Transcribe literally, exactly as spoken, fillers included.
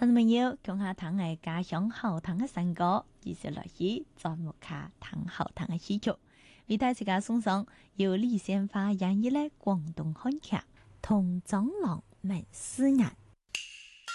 眾朋友，講下聽嘅家鄉好聽嘅新歌，繼續來去在幕下聽好聽嘅戲曲。為大家送上由李鮮花演繹嘅廣東漢劇《同蟑螂問思人》。